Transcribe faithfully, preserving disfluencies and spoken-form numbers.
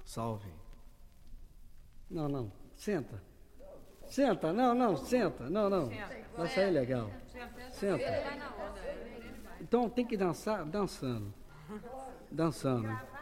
Salve. Não, não. Senta. Senta. Não, não. Senta. Não, não. Vai sair legal. Senta. Então tem que dançar dançando. Dançando.